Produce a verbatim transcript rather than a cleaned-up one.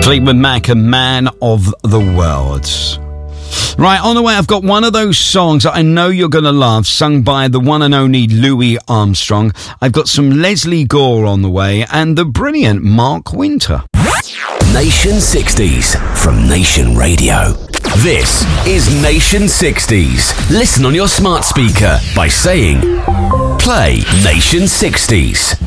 Fleetwood Mac and Man of the World. Right, on the way, I've got one of those songs that I know you're going to love, sung by the one and only Louis Armstrong. I've got some Leslie Gore on the way and the brilliant Mark Winter. Nation sixties from Nation Radio. This is Nation sixties. Listen on your smart speaker by saying, play Nation sixties.